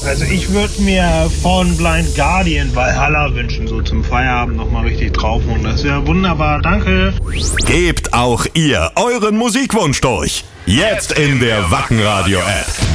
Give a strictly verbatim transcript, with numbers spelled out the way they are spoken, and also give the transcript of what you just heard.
Also ich würde mir von Blind Guardian Valhalla wünschen, so zum Feierabend nochmal richtig drauf und das wäre wunderbar. Danke. Gebt auch ihr euren Musikwunsch durch. Jetzt in der Wacken Radio App.